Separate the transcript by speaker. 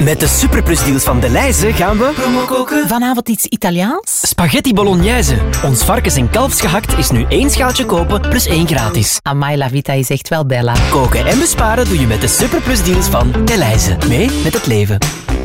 Speaker 1: Met de superplusdeals van Delhaize gaan we promo koken.
Speaker 2: Vanavond iets Italiaans?
Speaker 1: Spaghetti bolognese. Ons varkens- en kalfsgehakt is nu 1 schaaltje kopen plus 1 gratis.
Speaker 2: Amai, la vita is echt wel bella.
Speaker 1: Koken en besparen doe je met de superplusdeals van Delhaize. Mee met het leven.